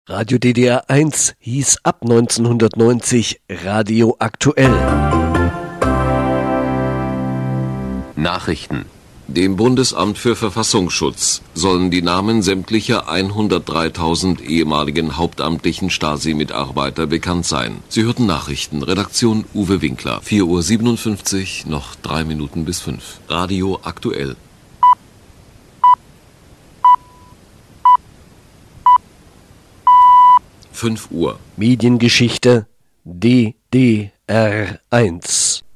Radio DDR 1 hieß ab 1990 Radio Aktuell. Nachrichten. Dem Bundesamt für Verfassungsschutz sollen die Namen sämtlicher 103.000 ehemaligen hauptamtlichen Stasi-Mitarbeiter bekannt sein. Sie hörten Nachrichten. Redaktion Uwe Winkler. 4:57 Uhr, noch 3 Minuten bis 5. Radio Aktuell. 5 Uhr. Mediengeschichte DDR 1.